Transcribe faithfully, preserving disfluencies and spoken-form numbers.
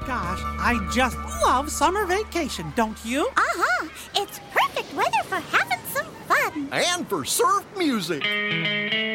gosh, I just love summer vacation, don't you? Uh-huh. It's perfect weather for having some fun. And for surf music.